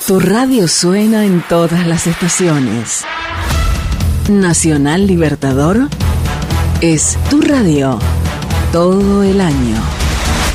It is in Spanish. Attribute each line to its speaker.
Speaker 1: Tu radio suena en todas las estaciones. Nacional Libertador es tu radio todo el año.